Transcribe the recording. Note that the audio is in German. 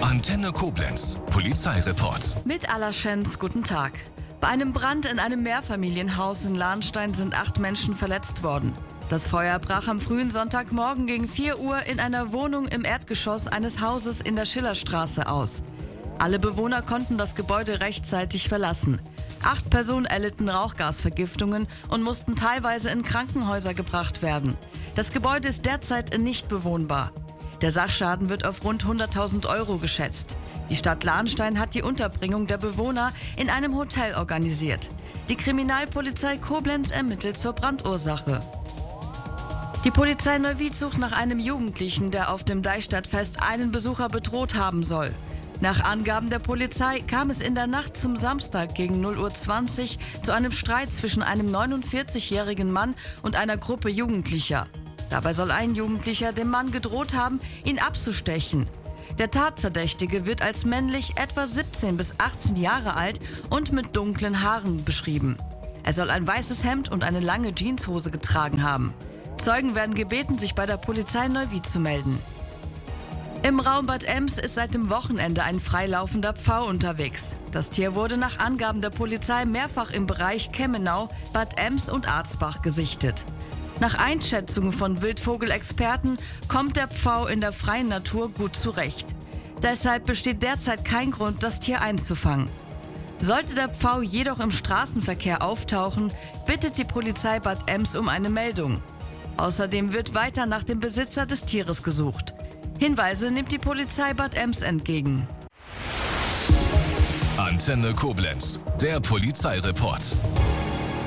Antenne Koblenz, Polizeireport. Mit Allerschenz, guten Tag. Bei einem Brand in einem Mehrfamilienhaus in Lahnstein sind 8 Menschen verletzt worden. Das Feuer brach am frühen Sonntagmorgen gegen 4 Uhr in einer Wohnung im Erdgeschoss eines Hauses in der Schillerstraße aus. Alle Bewohner konnten das Gebäude rechtzeitig verlassen. 8 Personen erlitten Rauchgasvergiftungen und mussten teilweise in Krankenhäuser gebracht werden. Das Gebäude ist derzeit nicht bewohnbar. Der Sachschaden wird auf rund 100.000 € geschätzt. Die Stadt Lahnstein hat die Unterbringung der Bewohner in einem Hotel organisiert. Die Kriminalpolizei Koblenz ermittelt zur Brandursache. Die Polizei Neuwied sucht nach einem Jugendlichen, der auf dem Deichstadtfest einen Besucher bedroht haben soll. Nach Angaben der Polizei kam es in der Nacht zum Samstag gegen 0:20 Uhr zu einem Streit zwischen einem 49-jährigen Mann und einer Gruppe Jugendlicher. Dabei soll ein Jugendlicher dem Mann gedroht haben, ihn abzustechen. Der Tatverdächtige wird als männlich, etwa 17 bis 18 Jahre alt und mit dunklen Haaren beschrieben. Er soll ein weißes Hemd und eine lange Jeanshose getragen haben. Zeugen werden gebeten, sich bei der Polizei Neuwied zu melden. Im Raum Bad Ems ist seit dem Wochenende ein freilaufender Pfau unterwegs. Das Tier wurde nach Angaben der Polizei mehrfach im Bereich Kemmenau, Bad Ems und Arzbach gesichtet. Nach Einschätzungen von Wildvogelexperten kommt der Pfau in der freien Natur gut zurecht. Deshalb besteht derzeit kein Grund, das Tier einzufangen. Sollte der Pfau jedoch im Straßenverkehr auftauchen, bittet die Polizei Bad Ems um eine Meldung. Außerdem wird weiter nach dem Besitzer des Tieres gesucht. Hinweise nimmt die Polizei Bad Ems entgegen. Antenne Koblenz, der Polizeireport.